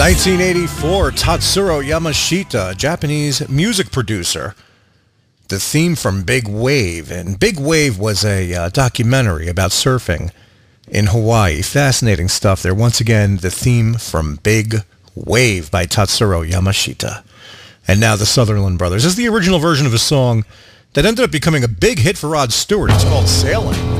1984, Tatsuro Yamashita, a Japanese music producer. The theme from Big Wave. And Big Wave was a documentary about surfing in Hawaii. Fascinating stuff there. Once again, the theme from Big Wave by Tatsuro Yamashita. And now the Sutherland Brothers. This is the original version of a song that ended up becoming a big hit for Rod Stewart. It's called Sailing.